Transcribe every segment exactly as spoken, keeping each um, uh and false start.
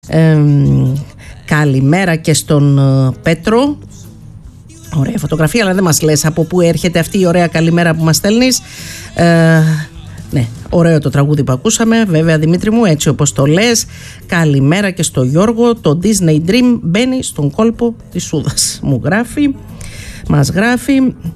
Ε, καλημέρα και στον ε, Πέτρο. Ωραία φωτογραφία, αλλά δεν μας λες από πού έρχεται αυτή η ωραία καλημέρα που μας στέλνεις. ε, Ναι, ωραίο το τραγούδι που ακούσαμε. Βέβαια, Δημήτρη μου, έτσι όπως το λες. Καλημέρα και στο Γιώργο. Το Disney Dream μπαίνει στον κόλπο της Σούδας. Μου γράφει, μας γράφει.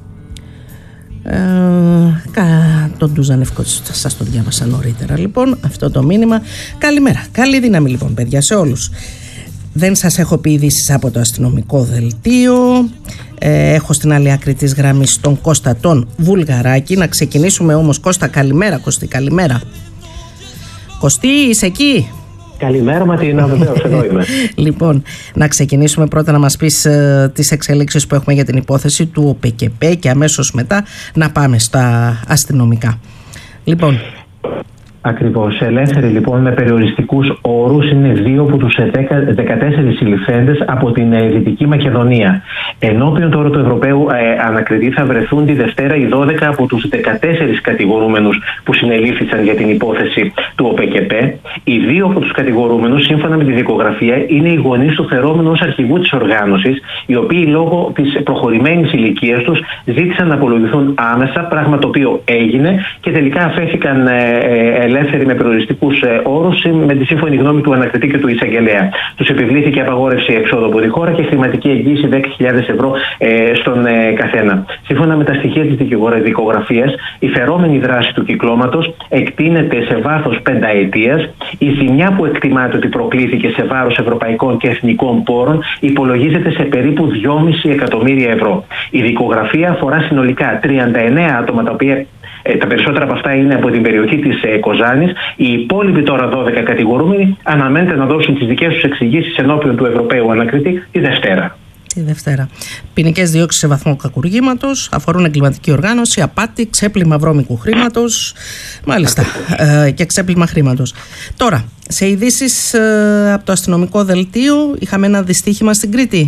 Ε, κα, τον Ντουζανευκό, σας το διάβασα νωρίτερα. Λοιπόν, αυτό το μήνυμα. Καλημέρα, καλή δύναμη λοιπόν παιδιά σε όλους. Δεν σας έχω πει ειδήσεις από το αστυνομικό δελτίο. ε, Έχω στην άλλη άκρη της γραμμής τον Κώστα τον Βουλγαράκη. Να ξεκινήσουμε όμως. Κώστα, καλημέρα. Κωστή, καλημέρα. Κωστή, είσαι εκεί? Καλημέρα Ματίνα, βεβαίως εδώ είμαι. Λοιπόν, να ξεκινήσουμε πρώτα να μας πεις ε, τις εξελίξεις που έχουμε για την υπόθεση του ΟΠΕΚΕΠΕ και αμέσως μετά να πάμε στα αστυνομικά. Λοιπόν, Ακριβώς. Ελεύθεροι λοιπόν με περιοριστικούς όρους είναι δύο από τους δεκατέσσερις συλληφθέντες από την ε, Δυτική Μακεδονία. Ενώπιον τώρα του Ευρωπαίου ε, ανακριτή θα βρεθούν τη Δευτέρα οι δώδεκα από τους δεκατέσσερις κατηγορούμενους που συνελήφθησαν για την υπόθεση του ΟΠΕΚΕΠΕ. Οι δύο από τους κατηγορούμενους, σύμφωνα με τη δικογραφία, είναι οι γονείς του φερόμενου ως αρχηγού της οργάνωσης, οι οποίοι λόγω της προχωρημένης ηλικίας τους ζήτησαν να απολογηθούν άμεσα, πράγμα το οποίο έγινε και τελικά αφέθηκαν ε, ε, ελεύθεροι με περιοριστικούς όρους με τη σύμφωνη γνώμη του ανακριτή και του εισαγγελέα. Τους επιβλήθηκε απαγόρευση εξόδου από τη χώρα και χρηματική εγγύηση δέκα χιλιάδες ευρώ ε, στον ε, καθένα. Σύμφωνα με τα στοιχεία της δικογραφίας, η φερόμενη δράση του κυκλώματος εκτείνεται σε βάθος πενταετίας. Η ζημιά που εκτιμάται ότι προκλήθηκε σε βάρος ευρωπαϊκών και εθνικών πόρων υπολογίζεται σε περίπου δυόμισι εκατομμύρια ευρώ. Η δικογραφία αφορά συνολικά τριάντα εννέα άτομα, τα οποία τα περισσότερα από αυτά είναι από την περιοχή της ε, Κοζάνης. Οι υπόλοιποι τώρα δώδεκα κατηγορούμενοι αναμένεται να δώσουν τις δικές τους εξηγήσεις ενώπιον του Ευρωπαίου ανακριτή τη Δευτέρα. Τη Δευτέρα. Ποινικές διώξεις σε βαθμό κακουργήματος αφορούν εγκληματική οργάνωση, απάτη, ξέπλυμα βρώμικου χρήματος, μάλιστα, ε, και ξέπλυμα χρήματος. Τώρα, σε ειδήσεις ε, από το αστυνομικό δελτίο, είχαμε ένα δυστύχημα στην Κρήτη.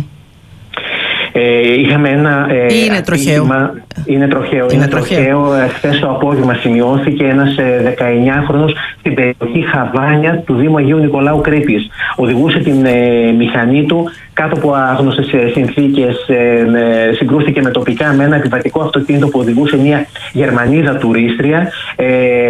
Ε, είχαμε ένα. Ε, είναι τροχαίο. Είναι τροχαίο. Είναι, είναι τροχαίο. τροχαίο. Χθες το απόγευμα σημειώθηκε ένας ε, δεκαεννιάχρονος στην περιοχή Χαβάνια του Δήμου Αγίου Νικολάου Κρήτης. Οδηγούσε την ε, μηχανή του κάτω από άγνωστες ε, συνθήκες. Ε, ε, συγκρούστηκε με τοπικά με ένα επιβατικό αυτοκίνητο που οδηγούσε μια Γερμανίδα τουρίστρια. Ε,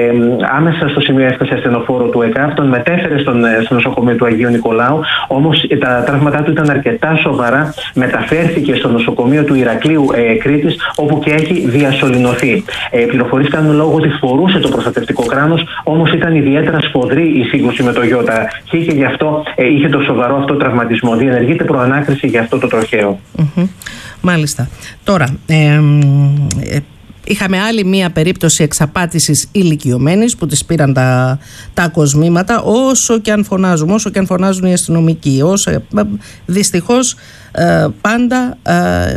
άμεσα στο σημείο έφτασε ασθενοφόρο του ΕΚΑΒ, τον μετέφερε στον, στο νοσοκομείο του Αγίου Νικολάου. Όμως ε, τα τραύματά του ήταν αρκετά σοβαρά. Μεταφέρθηκε στο νοσοκομείο του Ηρακλείου ε, Κρήτης, όπου και έχει διασωληνωθεί. Ε, πληροφορίες κάνουν λόγο ότι φορούσε το προστατευτικό κράνος, όμως ήταν ιδιαίτερα σφοδρή η σύγκρουση με το ΙΟΤΑΧΗ και γι' αυτό ε, είχε το σοβαρό αυτό τραυματισμό. Διενεργείται προανάκριση για αυτό το τροχαίο. Mm-hmm. Μάλιστα. Τώρα, ε, ε, είχαμε άλλη μία περίπτωση εξαπάτησης ηλικιωμένης που της πήραν τα, τα κοσμήματα, όσο και αν φωνάζουμε, όσο και αν φωνάζουν οι αστυνομικοί. Όσο, δυστυχώς ε, πάντα ε,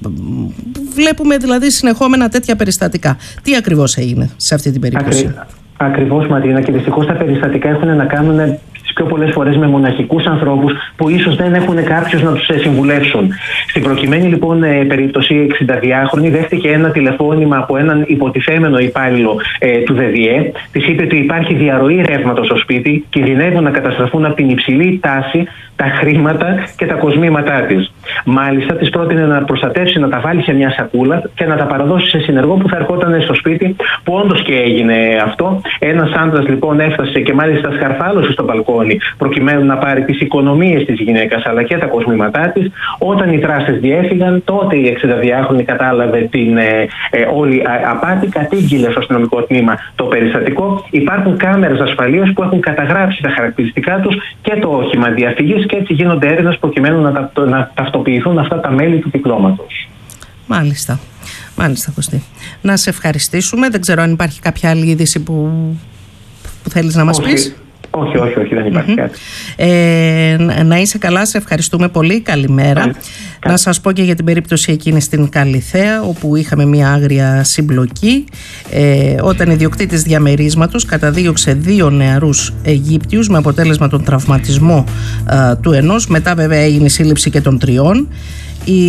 βλέπουμε δηλαδή συνεχόμενα τέτοια περιστατικά. Τι ακριβώς έγινε σε αυτή την περίπτωση? Ακρι, ακριβώς Ματίνα, και δυστυχώς τα περιστατικά έχουν να κάνουν πιο πολλές φορές με μοναχικούς ανθρώπους που ίσως δεν έχουν κάποιους να τους συμβουλεύσουν. Στην προκειμένη λοιπόν περίπτωση, η εξηνταδυάχρονη δέχτηκε ένα τηλεφώνημα από έναν υποτιθέμενο υπάλληλο ε, του ΔΔΕ. Της είπε ότι υπάρχει διαρροή ρεύματος στο σπίτι, κινδυνεύουν να καταστραφούν από την υψηλή τάση τα χρήματα και τα κοσμήματά της. Μάλιστα, της πρότεινε να προστατεύσει, να τα βάλει σε μια σακούλα και να τα παραδώσει σε συνεργό που θα ερχόταν στο σπίτι, που όντως και έγινε αυτό. Ένας άντρας λοιπόν έφτασε και μάλιστα σκαρφάλωσε στο μπαλκόνι προκειμένου να πάρει τις οικονομίες της γυναίκας αλλά και τα κοσμήματά της. Όταν οι δράστες διέφυγαν, τότε η εξηνταδυάχρονη κατάλαβε την ε, ε, όλη απάτη, κατήγγειλε στο αστυνομικό τμήμα το περιστατικό. Υπάρχουν κάμερες ασφαλείας που έχουν καταγράψει τα χαρακτηριστικά τους και το όχημα διαφυγής και έτσι γίνονται έρευνες προκειμένου να, τα, να ταυτοποιηθούν αυτά τα μέλη του κυκλώματος. Μάλιστα. Μάλιστα, Κωστή. Να σε ευχαριστήσουμε. Δεν ξέρω αν υπάρχει κάποια άλλη είδηση που, που θέλεις να μας όχι, πεις. Όχι, όχι, όχι, δεν υπάρχει mm-hmm. κάτι. Ε, να είσαι καλά, σε ευχαριστούμε πολύ. Καλημέρα. Καλή. Να σας πω και για την περίπτωση εκείνη στην Καλιθέα, όπου είχαμε μια άγρια συμπλοκή, ε, όταν ιδιοκτήτης διαμερίσματος καταδίωξε δύο νεαρούς Αιγύπτιους με αποτέλεσμα τον τραυματισμό ε, του ενός. Μετά βέβαια έγινε η σύλληψη και των τριών. Οι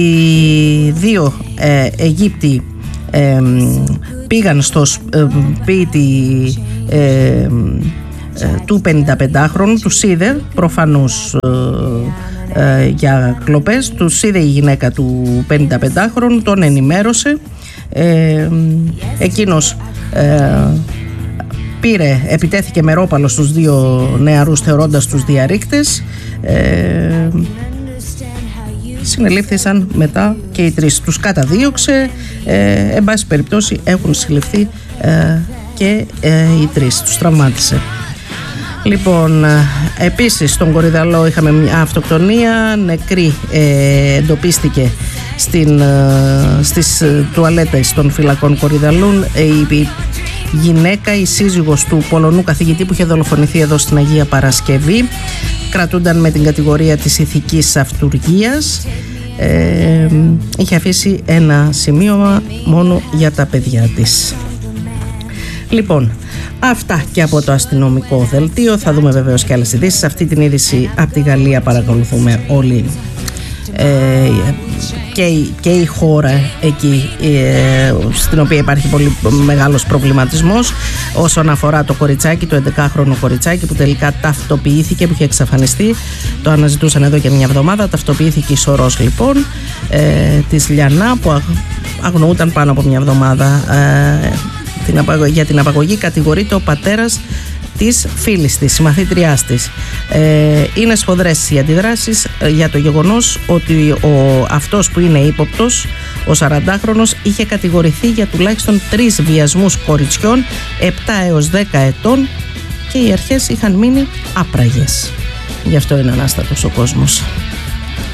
δύο ε, Αιγύπτιοι ε, πήγαν στο σπίτι ε, του πενηνταπεντάχρονου. Τους είδε προφανώς ε, ε, για κλοπές, τους είδε η γυναίκα του πενηνταπεντάχρονου, τον ενημέρωσε. ε, εκείνος ε, πήρε, επιτέθηκε με ρόπαλο στους δύο νεαρούς θεωρώντας τους διαρρήκτες. ε, συνελήφθησαν μετά και οι τρεις. Τους καταδίωξε, ε, εν πάση περιπτώσει έχουν συλληφθεί ε, και ε, οι τρεις, τους τραυμάτισε. Λοιπόν, επίσης στον Κορυδαλό είχαμε μια αυτοκτονία, νεκρή ε, εντοπίστηκε στην, ε, στις τουαλέτες των φυλακών Κορυδαλούν. ε, η γυναίκα, η σύζυγος του Πολωνού καθηγητή που είχε δολοφονηθεί εδώ στην Αγία Παρασκευή, κρατούνταν με την κατηγορία της ηθικής αυτουργίας. ε, είχε αφήσει ένα σημείωμα μόνο για τα παιδιά της. Λοιπόν, αυτά και από το αστυνομικό δελτίο. Θα δούμε βεβαίως και άλλες ειδήσεις. Αυτή την είδηση από τη Γαλλία παρακολουθούμε όλοι, ε, και, και η χώρα εκεί, ε, στην οποία υπάρχει πολύ μεγάλος προβληματισμός όσον αφορά το κοριτσάκι, το έντεκαχρονο κοριτσάκι που τελικά ταυτοποιήθηκε, που είχε εξαφανιστεί. Το αναζητούσαν εδώ και μια εβδομάδα. Ταυτοποιήθηκε η σωρός λοιπόν ε, της Λιανά, που αγνοούταν πάνω από μια εβδομάδα. ε, Για την απαγωγή κατηγορείται ο πατέρας της φίλης της, συμμαθήτριάς της. Ε, είναι σφοδρές οι αντιδράσεις για το γεγονός ότι ο, αυτός που είναι ύποπτος, ο σαραντάχρονος, είχε κατηγορηθεί για τουλάχιστον τρεις βιασμούς κοριτσιών επτά έως δέκα ετών και οι αρχές είχαν μείνει άπραγες. Γι' αυτό είναι ανάστατος ο κόσμος.